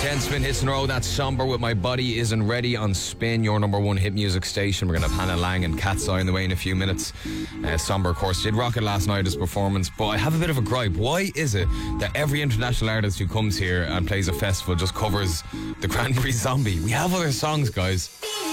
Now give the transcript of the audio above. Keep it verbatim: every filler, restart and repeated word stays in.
ten spin hits in a row. That's Somber with My Body Isn't Ready on Spin, your number one hit music station. We're going to have Hannah Lang and Cat's Eye in the way in a few minutes. Uh, Somber, of course, did rock it last night, his performance, but I have a bit of a gripe. Why is it that every international artist who comes here and plays a festival just covers the Cranberries Zombie? We have other songs, guys.